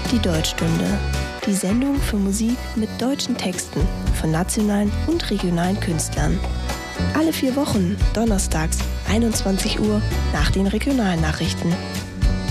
Die Deutschstunde. Die Sendung für Musik mit deutschen Texten von nationalen und regionalen Künstlern. Alle 4 Wochen, donnerstags, 21 Uhr, nach den Regionalnachrichten.